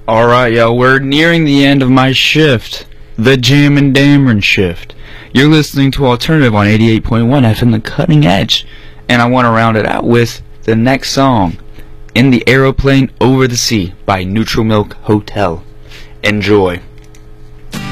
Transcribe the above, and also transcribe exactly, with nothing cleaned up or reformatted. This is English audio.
Alright, yo, we're nearing the end of my shift. The Jammin' Dameron shift. You're listening to Alternative on eighty-eight point one F M, The Cutting Edge. And I want to round it out with the next song, In the Aeroplane Over the Sea by Neutral Milk Hotel. Enjoy.